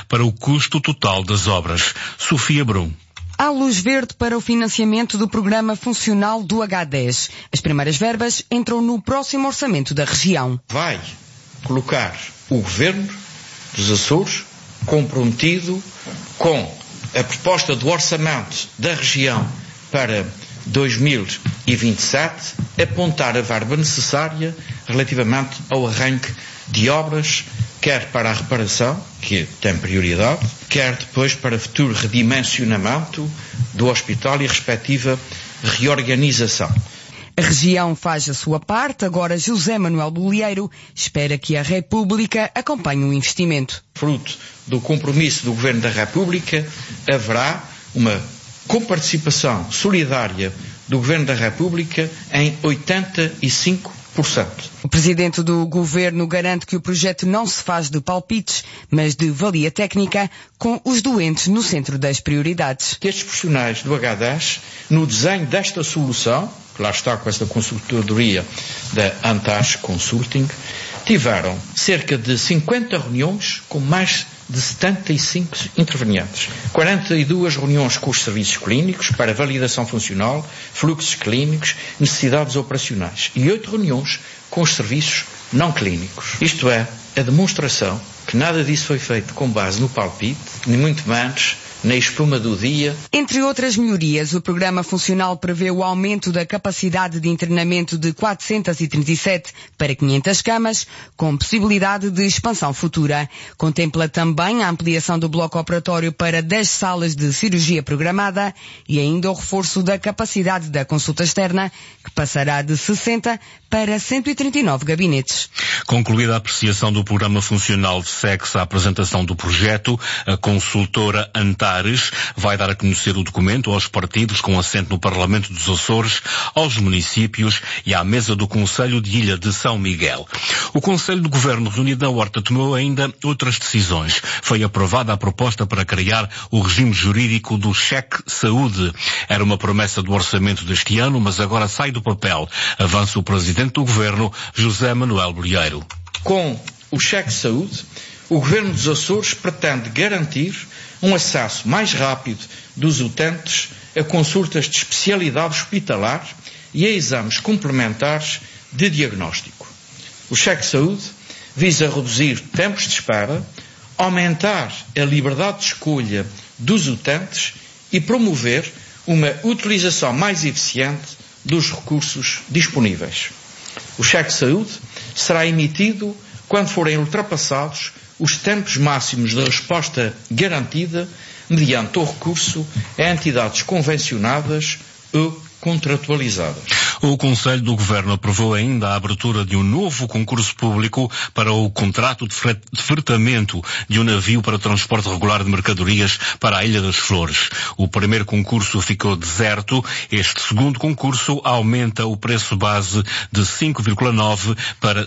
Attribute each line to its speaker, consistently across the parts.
Speaker 1: para o custo total das obras. Sofia Brum.
Speaker 2: Há luz verde para o financiamento do programa funcional do H10. As primeiras verbas entram no próximo orçamento da região.
Speaker 3: Vai colocar o Governo dos Açores comprometido com a proposta do orçamento da região para 2027, apontar a verba necessária relativamente ao arranque de obras, quer para a reparação, que tem prioridade, quer depois para futuro redimensionamento do hospital e respectiva reorganização.
Speaker 2: A região faz a sua parte, agora José Manuel Bolieiro espera que a República acompanhe o investimento.
Speaker 3: Fruto do compromisso do Governo da República, haverá uma comparticipação solidária do Governo da República em 85%.
Speaker 2: O Presidente do Governo garante que o projeto não se faz de palpites, mas de valia técnica, com os doentes no centro das prioridades.
Speaker 3: Que estes profissionais do H10, no desenho desta solução, que lá está com esta consultoria da Antares Consulting, tiveram cerca de 50 reuniões com mais de 75 intervenientes. 42 reuniões com os serviços clínicos para validação funcional, fluxos clínicos, necessidades operacionais e 8 reuniões com os serviços não clínicos. Isto é, a demonstração que nada disso foi feito com base no palpite, nem muito menos na espuma do dia.
Speaker 2: Entre outras melhorias, o programa funcional prevê o aumento da capacidade de internamento de 437 para 500 camas, com possibilidade de expansão futura. Contempla também a ampliação do bloco operatório para 10 salas de cirurgia programada e ainda o reforço da capacidade da consulta externa, que passará de 60 para 139 gabinetes.
Speaker 1: Concluída a apreciação do programa funcional, segue-se a apresentação do projeto. A consultora Antares vai dar a conhecer o documento aos partidos com assento no Parlamento dos Açores, aos municípios e à mesa do Conselho de Ilha de São Miguel. O Conselho de Governo reunido na Horta tomou ainda outras decisões. Foi aprovada a proposta para criar o regime jurídico do cheque saúde. Era uma promessa do orçamento deste ano, mas agora sai do papel. Avança o Presidente do Governo, José Manuel Bolieiro.
Speaker 3: Com o cheque saúde, o Governo dos Açores pretende garantir um acesso mais rápido dos utentes a consultas de especialidade hospitalar e a exames complementares de diagnóstico. O cheque saúde visa reduzir tempos de espera, aumentar a liberdade de escolha dos utentes e promover uma utilização mais eficiente dos recursos disponíveis. O cheque saúde será emitido quando forem ultrapassados os tempos máximos de resposta garantida mediante o recurso a entidades convencionadas ou contratualizadas.
Speaker 1: O Conselho do Governo aprovou ainda a abertura de um novo concurso público para o contrato de fretamento de um navio para transporte regular de mercadorias para a Ilha das Flores. O primeiro concurso ficou deserto. Este segundo concurso aumenta o preço base de 5,9 para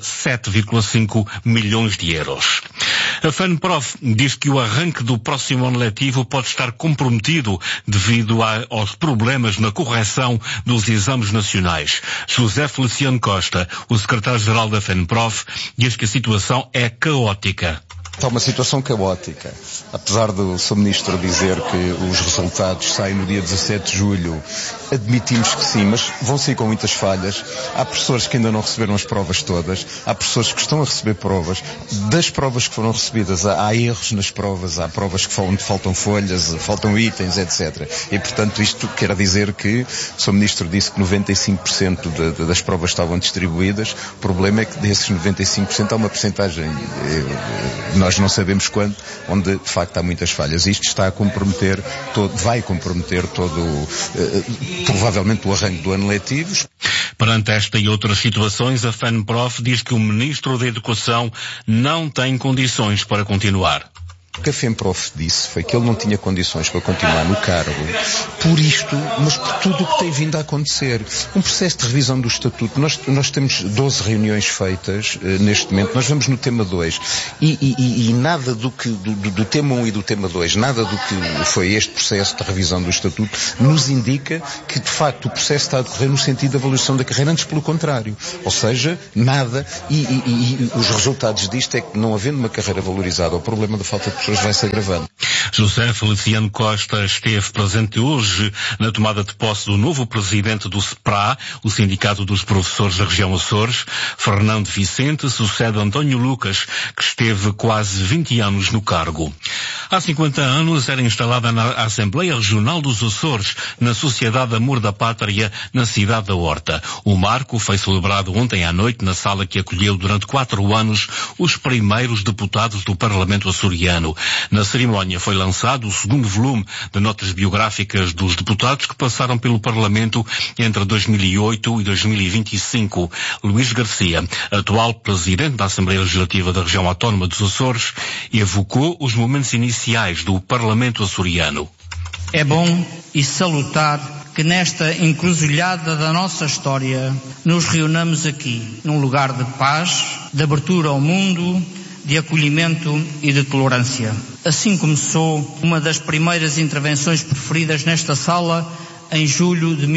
Speaker 1: 7,5 milhões de euros. A FENPROF diz que o arranque do próximo ano letivo pode estar comprometido devido aos problemas na correção dos exames nacionais. José Feliciano Costa, o secretário-geral da FENPROF, diz que a situação é caótica.
Speaker 4: Está uma situação caótica. Apesar do Sr. Ministro dizer que os resultados saem no dia 17 de julho, admitimos que sim, mas vão sair com muitas falhas. Há professores que ainda não receberam as provas todas, há professores que estão a receber provas. Das provas que foram recebidas, há erros nas provas, há provas que faltam folhas, faltam itens, etc. E, portanto, isto quer dizer que o Sr. Ministro disse que 95% das provas estavam distribuídas. O problema é que desses 95% há uma percentagem, nós não sabemos quanto, onde de facto há muitas falhas. Isto está a comprometer vai comprometer provavelmente o arranque do ano letivo.
Speaker 1: Perante esta e outras situações, a FENPROF diz que o Ministro da Educação não tem condições para continuar.
Speaker 4: O que a FENPROF disse foi que ele não tinha condições para continuar no cargo por isto, mas por tudo o que tem vindo a acontecer. Um processo de revisão do Estatuto. Nós temos 12 reuniões feitas neste momento. Nós vamos no tema 2 e nada do tema 1 e do tema 2, nada do que foi este processo de revisão do Estatuto nos indica que de facto o processo está a decorrer no sentido da avaliação da carreira, antes pelo contrário. Ou seja, nada, e os resultados disto é que não havendo uma carreira valorizada, o problema da falta de pessoas vai se agravando.
Speaker 1: José Feliciano Costa esteve presente hoje na tomada de posse do novo presidente do SEPRA, o Sindicato dos Professores da Região Açores. Fernando Vicente sucede António Lucas, que esteve quase 20 anos no cargo. Há 50 anos era instalada na Assembleia Regional dos Açores, na Sociedade Amor da Pátria, na cidade da Horta. O marco foi celebrado ontem à noite na sala que acolheu durante 4 anos os primeiros deputados do Parlamento açoriano. Na cerimónia foi lançado o segundo volume de notas biográficas dos deputados que passaram pelo Parlamento entre 2008 e 2025. Luís Garcia, atual presidente da Assembleia Legislativa da Região Autónoma dos Açores, evocou os momentos iniciais do Parlamento açoriano.
Speaker 5: É bom e salutar que nesta encruzilhada da nossa história nos reunamos aqui, num lugar de paz, de abertura ao mundo, de acolhimento e de tolerância. Assim começou uma das primeiras intervenções preferidas nesta sala em julho de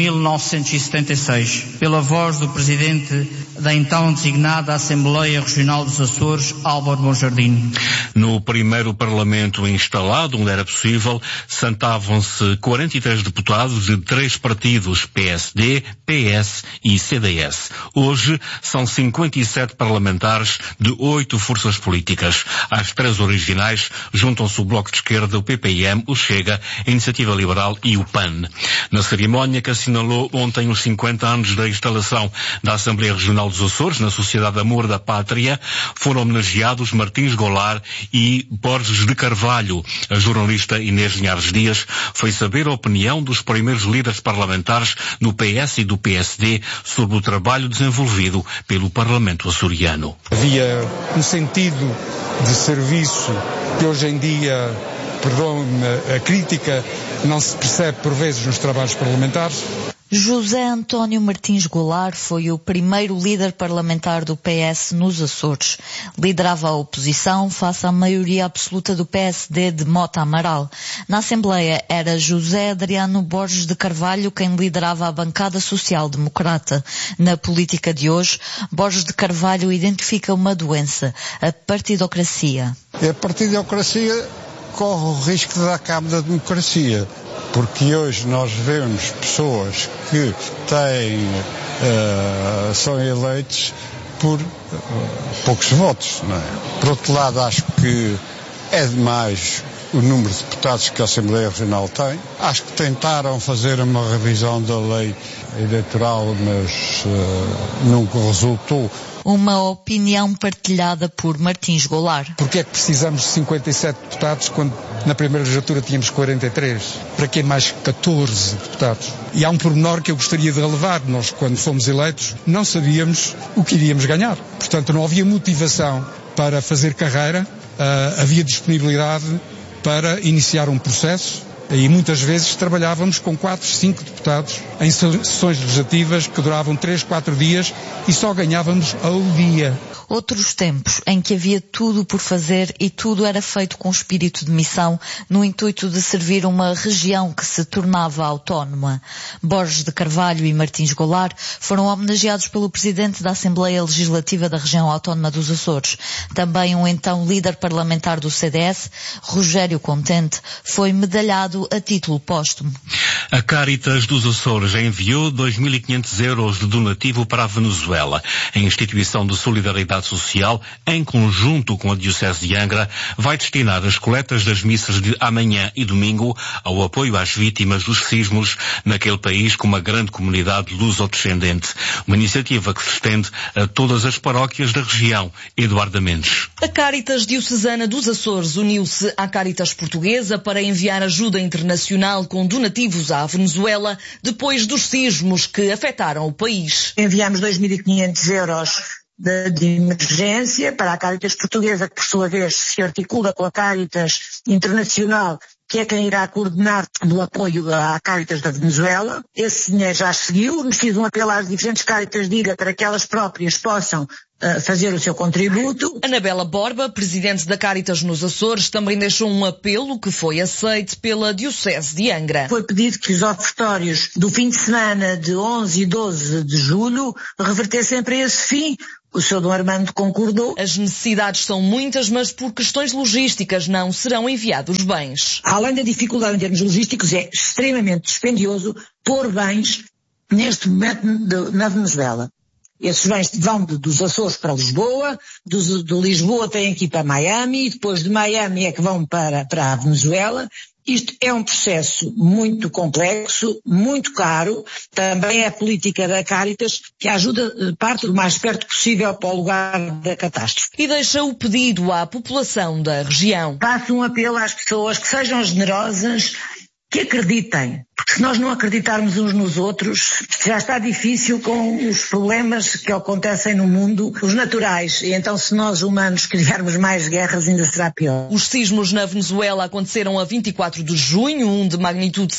Speaker 5: 1976, pela voz do presidente da então designada Assembleia Regional dos Açores, Álvaro Bonjardim.
Speaker 1: No primeiro Parlamento instalado, onde era possível, sentavam-se 43 deputados de 3 partidos, PSD, PS e CDS. Hoje são 57 parlamentares de 8 forças políticas. Às 3 originais juntam-se o Bloco de Esquerda, o PPM, o Chega, a Iniciativa Liberal e o PAN. Na cerimónia que assinalou ontem os 50 anos da instalação da Assembleia Regional dos Açores, na Sociedade Amor da Pátria, foram homenageados Martins Goulart e Borges de Carvalho. A jornalista Inês Linhares Dias foi saber a opinião dos primeiros líderes parlamentares do PS e do PSD sobre o trabalho desenvolvido pelo Parlamento açoriano.
Speaker 6: Havia um sentido de serviço que hoje em dia, perdoe-me a crítica, não se percebe por vezes nos trabalhos parlamentares.
Speaker 7: José António Martins Goulart foi o primeiro líder parlamentar do PS nos Açores. Liderava a oposição face à maioria absoluta do PSD de Mota Amaral. Na Assembleia era José Adriano Borges de Carvalho quem liderava a bancada social-democrata. Na política de hoje, Borges de Carvalho identifica uma doença, a partidocracia.
Speaker 8: A partidocracia corre o risco de dar cabo da democracia, porque hoje nós vemos pessoas que são eleitos por poucos votos, não é? Por outro lado, acho que é demais o número de deputados que a Assembleia Regional tem. Acho que tentaram fazer uma revisão da lei eleitoral, mas nunca resultou.
Speaker 7: Uma opinião partilhada por Martins Goulart.
Speaker 6: Porque é que precisamos de 57 deputados quando na primeira legislatura tínhamos 43? Para que mais 14 deputados? E há um pormenor que eu gostaria de relevar. Nós, quando fomos eleitos, não sabíamos o que iríamos ganhar. Portanto, não havia motivação para fazer carreira, havia disponibilidade para iniciar um processo. E muitas vezes trabalhávamos com 4, 5 deputados em sessões legislativas que duravam 3, 4 dias e só ganhávamos ao dia.
Speaker 7: Outros tempos em que havia tudo por fazer e tudo era feito com espírito de missão, no intuito de servir uma região que se tornava autónoma. Borges de Carvalho e Martins Goulart foram homenageados pelo presidente da Assembleia Legislativa da Região Autónoma dos Açores. Também um então líder parlamentar do CDS, Rogério Contente, foi medalhado a título póstumo.
Speaker 1: A Cáritas dos Açores enviou 2.500 euros de donativo para a Venezuela. A instituição de solidariedade social, em conjunto com a Diocese de Angra, vai destinar as coletas das missas de amanhã e domingo ao apoio às vítimas dos sismos naquele país com uma grande comunidade luso-descendente. Uma iniciativa que se estende a todas as paróquias da região. Eduardo Mendes.
Speaker 9: A Cáritas Diocesana dos Açores uniu-se à Cáritas Portuguesa para enviar ajuda internacional com donativos à Venezuela depois dos sismos que afetaram o país.
Speaker 10: Enviamos 2.500 euros de emergência para a Cáritas Portuguesa, que por sua vez se articula com a Cáritas Internacional, que é quem irá coordenar do apoio à Cáritas da Venezuela. Esse dinheiro já seguiu, nos fiz um apelo às diferentes Cáritas de ilha para que elas próprias possam fazer o seu contributo.
Speaker 9: Anabela Borba, presidente da Cáritas nos Açores, também deixou um apelo que foi aceito pela Diocese de Angra.
Speaker 10: Foi pedido que os ofertórios do fim de semana de 11 e 12 de julho revertessem para esse fim, O Sr. Dom Armando concordou.
Speaker 9: As necessidades são muitas, mas por questões logísticas não serão enviados bens.
Speaker 10: Além da dificuldade em termos logísticos, é extremamente dispendioso pôr bens neste momento na Venezuela. Esses bens vão dos Açores para Lisboa, de Lisboa têm que ir para Miami, e depois de Miami é que vão para a Venezuela. Isto é um processo muito complexo, muito caro. Também é a política da Cáritas que ajuda parte o mais perto possível para o lugar da catástrofe.
Speaker 9: E deixa o pedido à população da região.
Speaker 10: Faço um apelo às pessoas que sejam generosas, que acreditem. Porque se nós não acreditarmos uns nos outros, já está difícil com os problemas que acontecem no mundo, os naturais. E então se nós humanos criarmos mais guerras, ainda será pior.
Speaker 9: Os sismos na Venezuela aconteceram a 24 de junho, um de magnitude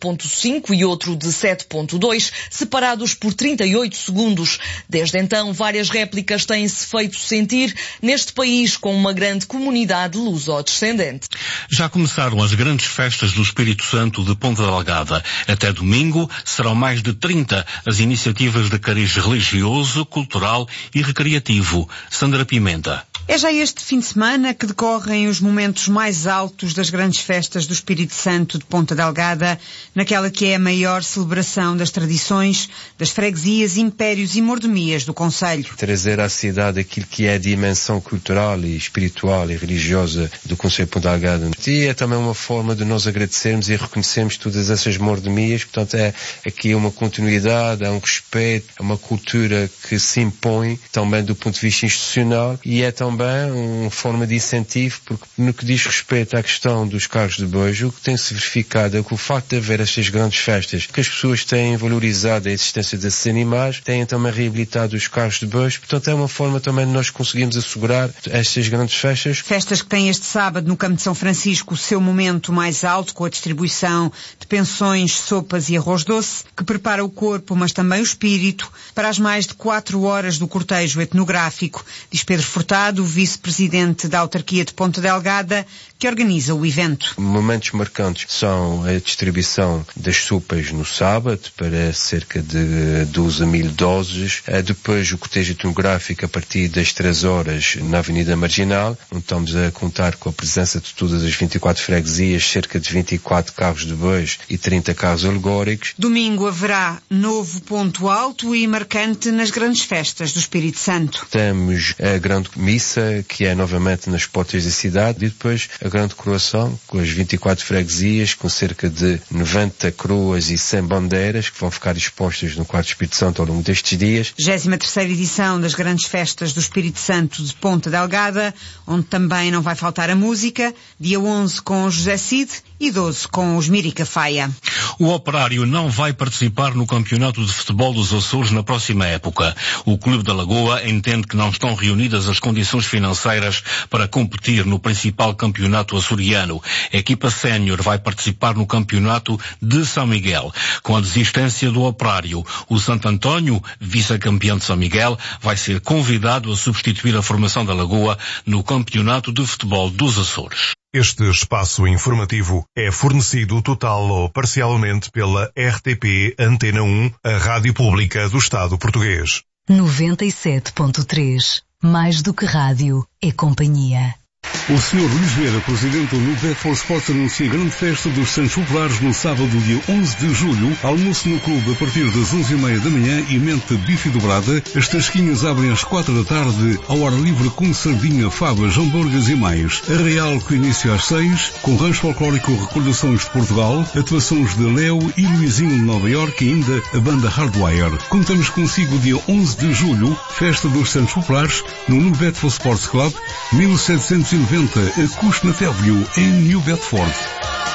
Speaker 9: 7.5 e outro de 7.2, separados por 38 segundos. Desde então, várias réplicas têm-se feito sentir neste país com uma grande comunidade luso-descendente.
Speaker 1: Já começaram as grandes festas do Espírito Santo de Ponta Delgada. Até domingo serão mais de 30 as iniciativas de cariz religioso, cultural e recreativo. Sandra Pimenta.
Speaker 11: É já este fim de semana que decorrem os momentos mais altos das grandes festas do Espírito Santo de Ponta Delgada, naquela que é a maior celebração das tradições, das freguesias, impérios e mordomias do concelho.
Speaker 12: Trazer à cidade aquilo que é a dimensão cultural e espiritual e religiosa do concelho de Ponta Delgada. E é também uma forma de nós agradecermos e reconhecermos todas essas mordomias. Portanto, é aqui uma continuidade, é um respeito, é uma cultura que se impõe também do ponto de vista institucional e é também uma forma de incentivo, porque no que diz respeito à questão dos carros de bois, o que tem-se verificado é que o facto de haver estas grandes festas, que as pessoas têm valorizado a existência desses animais, têm também reabilitado os carros de bois, portanto é uma forma também de nós conseguirmos assegurar estas grandes festas.
Speaker 11: Festas que têm este sábado no Campo de São Francisco o seu momento mais alto, com a distribuição de pensões, sopas e arroz doce, que prepara o corpo, mas também o espírito, para as mais de 4 horas do cortejo etnográfico, diz Pedro Furtado, vice-presidente da autarquia de Ponta Delgada, que organiza o evento.
Speaker 12: Momentos marcantes são a distribuição das sopas no sábado, para cerca de 12.000 doses, depois o cortejo etnográfico a partir das 3 horas na Avenida Marginal, onde estamos a contar com a presença de todas as 24 freguesias, cerca de 24 carros de bois e 30 carros alegóricos.
Speaker 11: Domingo haverá novo ponto alto e marcante nas grandes festas do Espírito Santo.
Speaker 12: Temos a grande missa, que é novamente nas portas da cidade, e depois a grande coroação, com as 24 freguesias, com cerca de 90 coroas e 100 bandeiras, que vão ficar expostas no Quarto Espírito Santo ao longo destes dias.
Speaker 11: 23ª edição das grandes festas do Espírito Santo de Ponta Delgada, onde também não vai faltar a música, dia 11 com o José Cid e 12 com os Mírica Faia.
Speaker 1: O Operário não vai participar no Campeonato de Futebol dos Açores na próxima época. O Clube da Lagoa entende que não estão reunidas as condições financeiras para competir no principal campeonato açoriano. A equipa sénior vai participar no Campeonato de São Miguel. Com a desistência do Operário, o Santo António, vice-campeão de São Miguel, vai ser convidado a substituir a formação da Lagoa no Campeonato de Futebol dos Açores.
Speaker 13: Este espaço informativo é fornecido total ou parcialmente pela RTP Antena 1, a rádio pública do Estado português.
Speaker 14: 97.3. Mais do que rádio, é companhia.
Speaker 15: O Sr. Luís Vieira, presidente do New Bedford Sports, anuncia a grande festa dos Santos Populares no sábado, dia 11 de julho. Almoço no clube a partir das 11h30 da manhã e mente bife dobrada. As tasquinhas abrem às 4 da tarde, ao ar livre com sardinha, favas, hambúrgueres e mais. Arraial que inicia às 6, com rancho folclórico Recordações de Portugal, atuações de Léo e Luizinho de Nova Iorque e ainda a banda Hardwire. Contamos consigo dia 11 de julho, festa dos Santos Populares, no New Bedford Sports Club, 1790, a Cusna Avenue, em New Bedford.